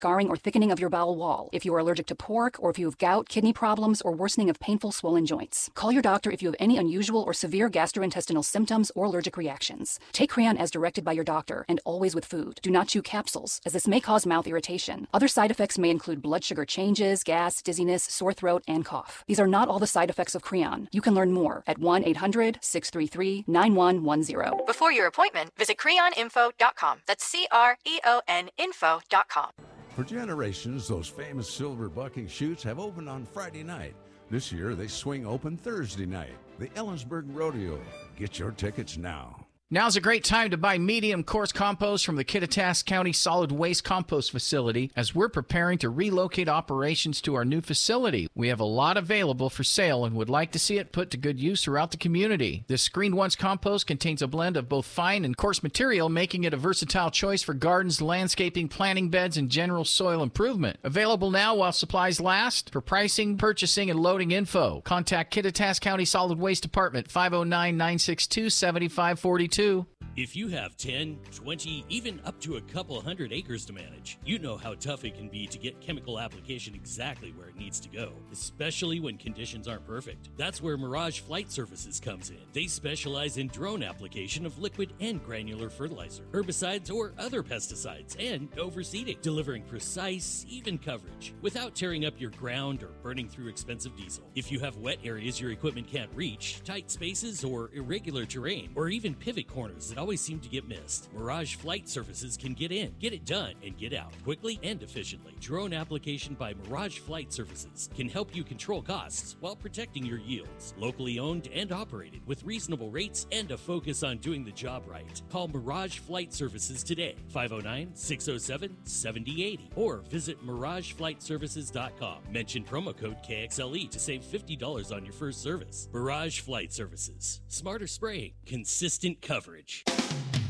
scarring or thickening of your bowel wall, if you are allergic to pork, or if you have gout, kidney problems, or worsening of painful swollen joints. Call your doctor if you have any unusual or severe gastrointestinal symptoms or allergic reactions. Take Creon as directed by your doctor and always with food. Do not chew capsules, as this may cause mouth irritation. Other side effects may include blood sugar changes, gas, dizziness, sore throat, and cough. These are not all the side effects of Creon. You can learn more at 1-800-633-9110. Before your appointment, visit creoninfo.com. That's CREON info.com. For generations, those famous silver bucking chutes have opened on Friday night. This year, they swing open Thursday night. The Ellensburg Rodeo. Get your tickets now. Now's a great time to buy medium coarse compost from the Kittitas County Solid Waste Compost Facility as we're preparing to relocate operations to our new facility. We have a lot available for sale and would like to see it put to good use throughout the community. This Screened Once compost contains a blend of both fine and coarse material, making it a versatile choice for gardens, landscaping, planting beds, and general soil improvement. Available now while supplies last. For pricing, purchasing, and loading info, contact Kittitas County Solid Waste Department, 509-962-7542. If you have 10, 20, even up to a couple hundred acres to manage, you know how tough it can be to get chemical application exactly where it needs to go, especially when conditions aren't perfect. That's where Mirage Flight Surfaces comes in. They specialize in drone application of liquid and granular fertilizer, herbicides, or other pesticides, and overseeding, delivering precise, even coverage without tearing up your ground or burning through expensive diesel. If you have wet areas your equipment can't reach, tight spaces, or irregular terrain, or even pivot corners that always seem to get missed, Mirage Flight Surfaces can get in, get it done, and get out quickly and efficiently. Drone application by Mirage Flight Surfaces can help you control costs while protecting your yields. Locally owned and operated with reasonable rates and a focus on doing the job right. Call Mirage Flight Services today, 509-607-7080, or visit MirageFlightServices.com. Mention promo code KXLE to save $50 on your first service. Mirage Flight Services. Smarter spraying, consistent coverage.